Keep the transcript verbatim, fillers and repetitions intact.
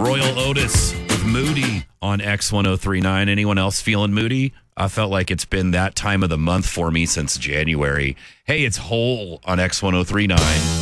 Royal Otis with Moody on X ten thirty-nine. Anyone else feeling moody? I felt like it's been that time of the month for me since January. Hey, it's Hole on X ten thirty-nine.